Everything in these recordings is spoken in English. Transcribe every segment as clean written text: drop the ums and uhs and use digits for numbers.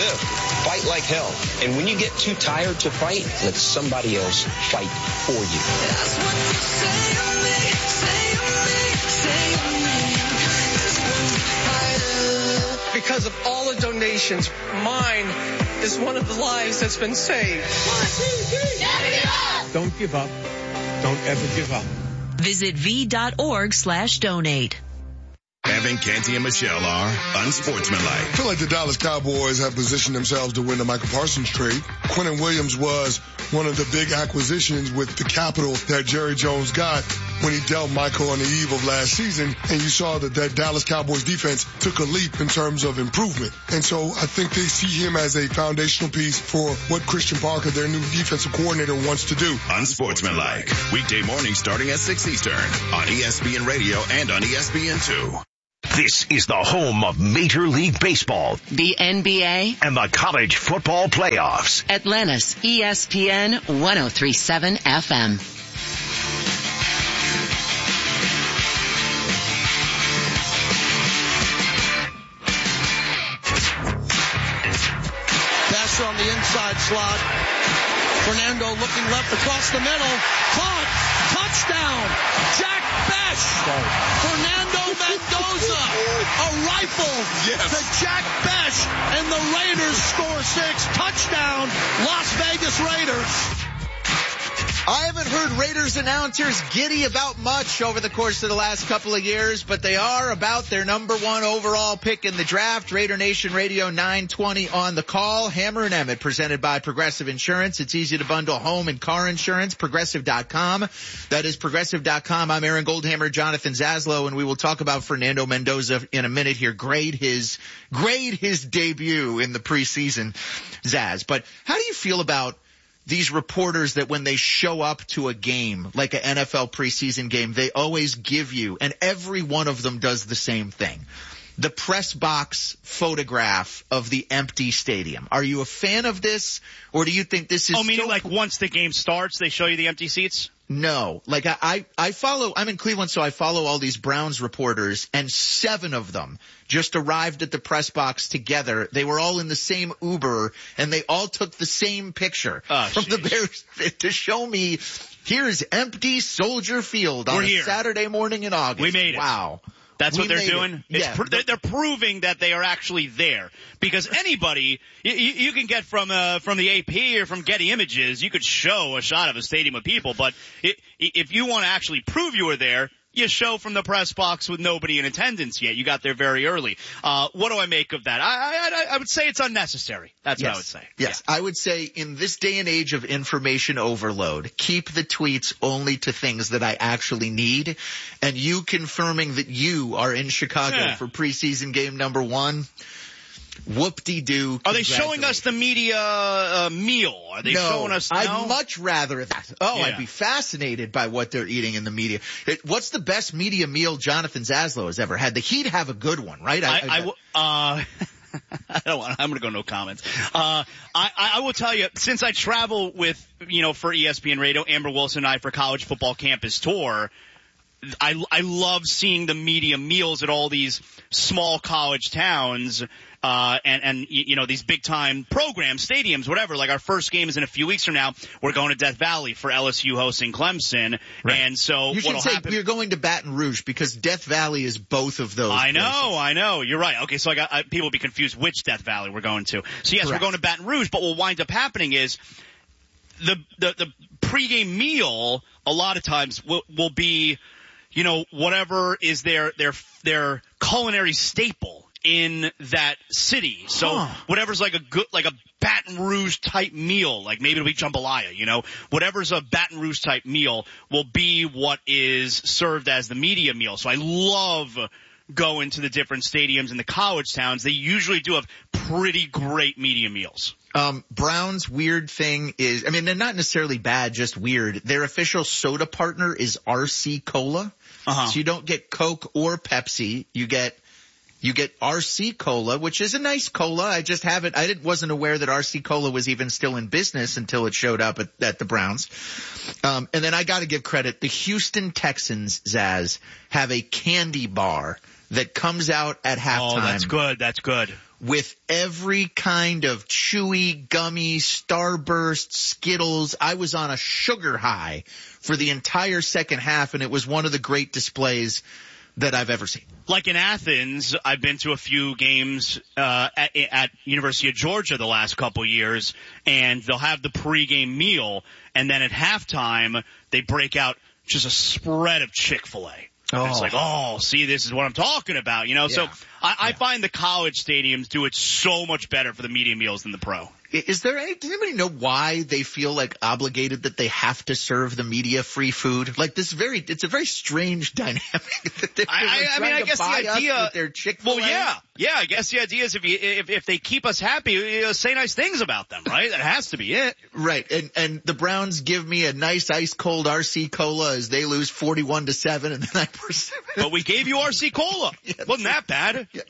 live. Fight like hell. And when you get too tired to fight, let somebody else fight for you. That's what you say to me, say to me, say to me. This one's fighter. Because of all the donations, mine is one of the lives that's been saved. 1, 2, 3. Never give up. Don't give up. Don't ever give up. Visit v.org/donate. Evan, Canty, and Michelle are unsportsmanlike. I feel like the Dallas Cowboys have positioned themselves to win the Michael Parsons trade. Quentin Williams was one of the big acquisitions with the capital that Jerry Jones got when he dealt Michael on the eve of last season. And you saw that Dallas Cowboys defense took a leap in terms of improvement. And so I think they see him as a foundational piece for what Christian Parker, their new defensive coordinator, wants to do. Unsportsmanlike. Weekday morning starting at 6 Eastern on ESPN Radio and on ESPN2. This is the home of Major League Baseball, The NBA, and the college football playoffs. Atlanta's ESPN 103.7 FM. Passer on the inside slot. Fernando looking left across the middle. Caught. Touchdown. Jack Besh. Fernando Mendoza. A rifle to Jack Besh. And the Raiders score 6. Touchdown. Las Vegas Raiders. I haven't heard Raiders announcers giddy about much over the course of the last couple of years, but they are about their number 1 overall pick in the draft. Raider Nation Radio 920 on the call. Hammer and Emmett presented by Progressive Insurance. It's easy to bundle home and car insurance. Progressive.com. That is Progressive.com. I'm Aaron Goldhammer, Jonathan Zaslow, and we will talk about Fernando Mendoza in a minute here. Grade his debut in the preseason, Zaz. But how do you feel about these reporters that when they show up to a game, like an NFL preseason game, they always give you, and every one of them does the same thing, the press box photograph of the empty stadium? Are you a fan of this, or do you think this is... Oh, meaning like once the game starts, they show you the empty seats? No. Like I follow, I'm in Cleveland, so I follow all these Browns reporters, and 7 of them just arrived at the press box together. They were all in the same Uber, and they all took the same picture from the Bears to show me, here's empty Soldier Field on a Saturday morning in August. We made it. Wow. That's what they're doing? Yeah. They're proving that they are actually there. Because anybody, you can get from the AP or from Getty Images, you could show a shot of a stadium of people, but if you want to actually prove you were there, you show from the press box with nobody in attendance yet. You got there very early. What do I make of that? I would say it's unnecessary. That's what I would say. Yes. Yeah. I would say in this day and age of information overload, keep the tweets only to things that I actually need. And you confirming that you are in Chicago for preseason game number 1. Whoop-de-doo. Are they showing us the media meal? Are they showing us? I'd much rather that. I'd be fascinated by what they're eating in the media. What's the best media meal Jonathan Zaslow has ever had? The Heat have a good one, right? I'm going to go no comments. I will tell you, since I travel with, for ESPN Radio, Amber Wilson and I for College Football Campus Tour, I love seeing the media meals at all these small college towns, and these big time programs, stadiums, whatever. Like our first game is in a few weeks from now. We're going to Death Valley for LSU hosting Clemson. Right. And so you should say you're going to Baton Rouge because Death Valley is both of those. I know. You're right. Okay. So people will be confused which Death Valley we're going to. So yes, Correct. We're going to Baton Rouge, but what will wind up happening is the pregame meal a lot of times will be, whatever is their culinary staple in that city. So whatever's like a Baton Rouge type meal, like maybe it'll be jambalaya, whatever's a Baton Rouge type meal will be what is served as the media meal. So I love going to the different stadiums in the college towns. They usually do have pretty great media meals. Brown's weird thing is, they're not necessarily bad, just weird. Their official soda partner is RC Cola. So you don't get Coke or Pepsi. You get RC Cola, which is a nice cola. I wasn't aware that RC Cola was even still in business until it showed up at the Browns. And then I got to give credit. The Houston Texans, Zaz, have a candy bar that comes out at halftime. Oh, that's good. with every kind of chewy, gummy, Starburst, Skittles. I was on a sugar high for the entire second half, and it was one of the great displays that I've ever seen. Like in Athens, I've been to a few games at University of Georgia the last couple years, and they'll have the pregame meal, and then at halftime they break out just a spread of Chick-fil-A. Oh. It's like, oh, see, this is what I'm talking about, you know? Yeah. So I find the college stadiums do it so much better for the media meals than the pro. Does anybody know why they feel like obligated that they have to serve the media free food? Like it's a very strange dynamic. That I guess the idea, their Chick-fil-A. Well, yeah, I guess the idea is if they keep us happy, say nice things about them, right? That has to be it. Right. And the Browns give me a nice ice cold RC Cola as they lose 41-7 and then I persist. But we gave you RC Cola. Yeah, wasn't that bad? Yeah,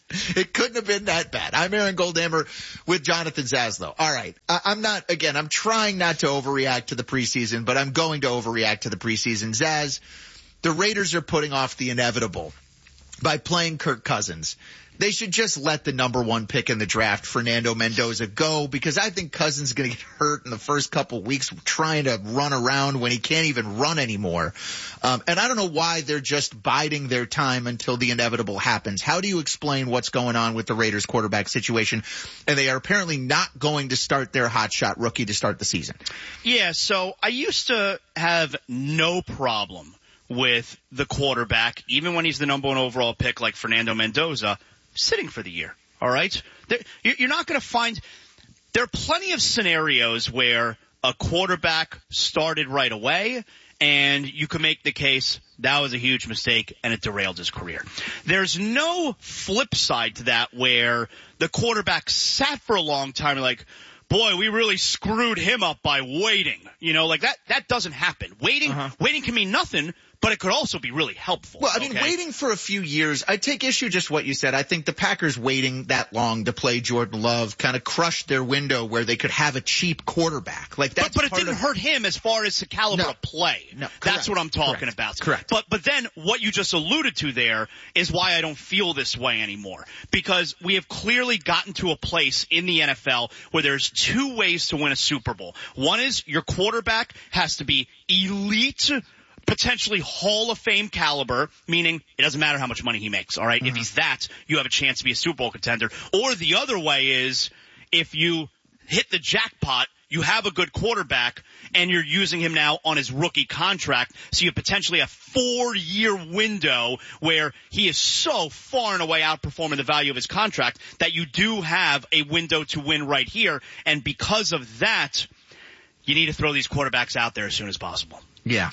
it couldn't have been that bad. I'm Aaron Goldhammer with Jonathan Zaslow. All right. I'm trying not to overreact to the preseason, but I'm going to overreact to the preseason. Zaz, the Raiders are putting off the inevitable by playing Kirk Cousins. They should just let the number one pick in the draft, Fernando Mendoza, go, because I think Cousins is going to get hurt in the first couple of weeks trying to run around when he can't even run anymore. And I don't know why they're just biding their time until the inevitable happens. How do you explain what's going on with the Raiders quarterback situation? And they are apparently not going to start their hotshot rookie to start the season. Yeah, so I used to have no problem with the quarterback, even when he's the number one overall pick like Fernando Mendoza, sitting for the year, all right? You're not going to find – there are plenty of scenarios where a quarterback started right away and you can make the case that was a huge mistake and it derailed his career. There's no flip side to that where the quarterback sat for a long time and like, boy, we really screwed him up by waiting. You know, like that doesn't happen. Waiting can mean nothing, but it could also be really helpful. Well, I mean, waiting for a few years, I take issue just what you said. I think the Packers waiting that long to play Jordan Love kind of crushed their window where they could have a cheap quarterback. Like that's but it didn't hurt him as far as the caliber of play. No, that's what I'm talking about. Correct. But then what you just alluded to there is why I don't feel this way anymore. Because we have clearly gotten to a place in the NFL where there's two ways to win a Super Bowl. One is your quarterback has to be elite, potentially Hall of Fame caliber, meaning it doesn't matter how much money he makes, all right? If he's that, you have a chance to be a Super Bowl contender. Or the other way is if you hit the jackpot, you have a good quarterback, and you're using him now on his rookie contract, so you have potentially a 4-year window where he is so far and away outperforming the value of his contract that you do have a window to win right here. And because of that, you need to throw these quarterbacks out there as soon as possible. Yeah.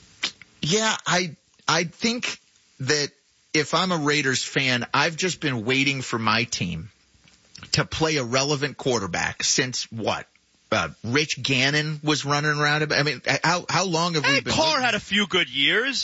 Yeah, I think that if I'm a Raiders fan, I've just been waiting for my team to play a relevant quarterback since what? Rich Gannon was running around. I mean, how long have we been? Carr had a few good years.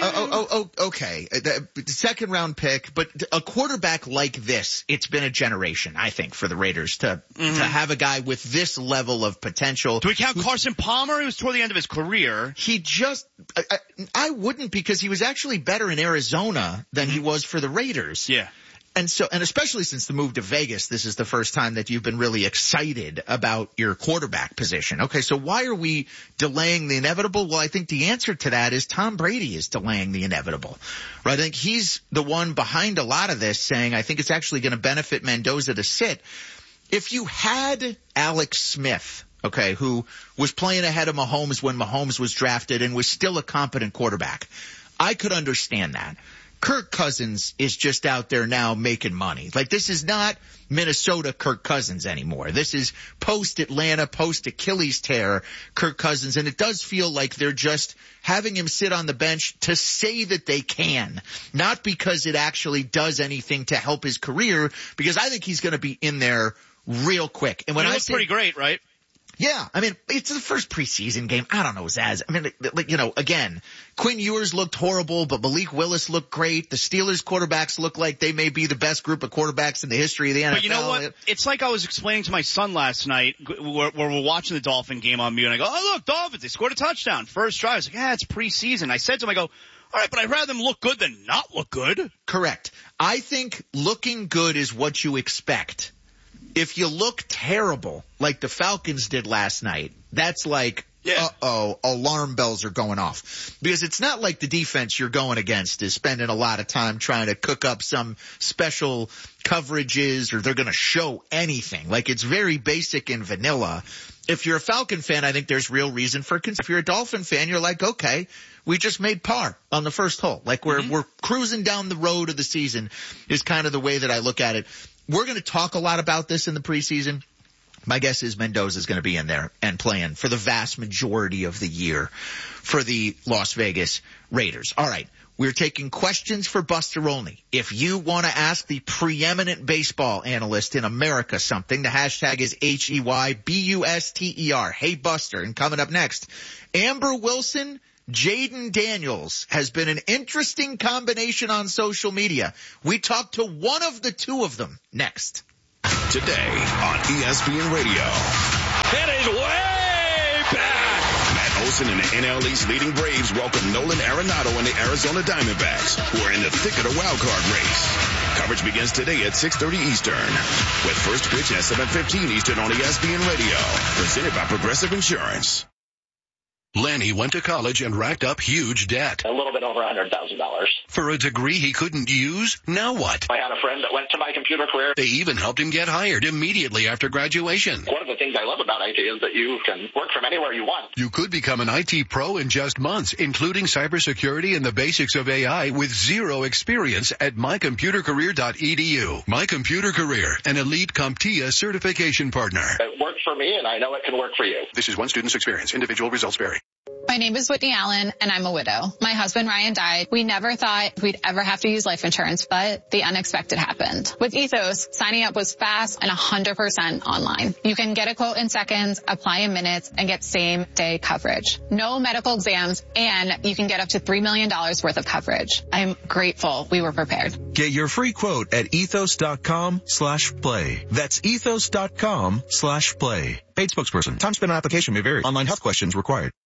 Okay. The second round pick, but a quarterback like this, it's been a generation, I think, for the Raiders to have a guy with this level of potential. Do we count Carson Palmer? He was toward the end of his career. He just, I wouldn't, because he was actually better in Arizona than he was for the Raiders. Yeah. And especially since the move to Vegas, this is the first time that you've been really excited about your quarterback position. Okay, so why are we delaying the inevitable? Well, I think the answer to that is Tom Brady is delaying the inevitable, right? I think he's the one behind a lot of this, saying, I think it's actually going to benefit Mendoza to sit. If you had Alex Smith, okay, who was playing ahead of Mahomes when Mahomes was drafted and was still a competent quarterback, I could understand that. Kirk Cousins is just out there now making money. Like, this is not Minnesota Kirk Cousins anymore. This is post-Atlanta, post-Achilles tear Kirk Cousins, and it does feel like they're just having him sit on the bench to say that they can, not because it actually does anything to help his career, because I think he's going to be in there real quick. And when I say pretty great, right? Yeah, I mean, it's the first preseason game. I don't know, Zaz. I mean, like, you know, again, Quinn Ewers looked horrible, but Malik Willis looked great. The Steelers quarterbacks look like they may be the best group of quarterbacks in the history of the NFL. But you know what? It's like I was explaining to my son last night where we're watching the Dolphin game on mute, and I go, oh, look, Dolphins, they scored a touchdown. First drive. I was like, yeah, it's preseason. I said to him, I go, All right, but I'd rather them look good than not look good. Correct. I think looking good is what you expect. If you look terrible, like the Falcons did last night, that's like, uh-oh, alarm bells are going off. Because it's not like the defense you're going against is spending a lot of time trying to cook up some special coverages or they're going to show anything. Like, it's very basic and vanilla. If you're a Falcon fan, I think there's real reason for concern. If you're a Dolphin fan, you're like, okay, we just made par on the first hole. Like, we're cruising down the road of the season is kind of the way that I look at it. We're going to talk a lot about this in the preseason. My guess is Mendoza's going to be in there and playing for the vast majority of the year for the Las Vegas Raiders. All right. We're taking questions for Buster only. If you want to ask the preeminent baseball analyst in America something, the hashtag is HEYBUSTER. Hey, Buster. And coming up next, Amber Wilson, Jaden Daniels has been an interesting combination on social media. We talked to one of the two of them next. Today on ESPN Radio. It is way back. Matt Olson and the NL East leading Braves welcome Nolan Arenado and the Arizona Diamondbacks, who are in the thick of the wild card race. Coverage begins today at 6:30 Eastern, with first pitch at 7:15 Eastern on ESPN Radio. Presented by Progressive Insurance. Lanny went to college and racked up huge debt. A little bit over $100,000. For a degree he couldn't use? Now what? I had a friend that went to My Computer Career. They even helped him get hired immediately after graduation. One of the things I love about IT is that you can work from anywhere you want. You could become an IT pro in just months, including cybersecurity and the basics of AI with zero experience at mycomputercareer.edu. My Computer Career, an elite CompTIA certification partner. It worked for me, and I know it can work for you. This is one student's experience. Individual results vary. My name is Whitney Allen, and I'm a widow. My husband, Ryan, died. We never thought we'd ever have to use life insurance, but the unexpected happened. With Ethos, signing up was fast and 100% online. You can get a quote in seconds, apply in minutes, and get same-day coverage. No medical exams, and you can get up to $3 million worth of coverage. I'm grateful we were prepared. Get your free quote at ethos.com/play. That's ethos.com/play. Paid spokesperson. Time spent on application may vary. Online health questions required.